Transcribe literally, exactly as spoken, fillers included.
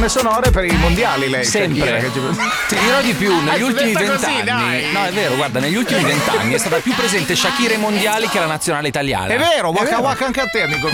colonne sonore per i mondiali lei. Sempre. Che ci... Ti dirò di più, negli Eh, ultimi detta vent'anni. così, dai. No, è vero, guarda, negli ultimi vent'anni è stata più presente Shakira ai mondiali che la nazionale italiana. È vero, waka waka anche a te, amico.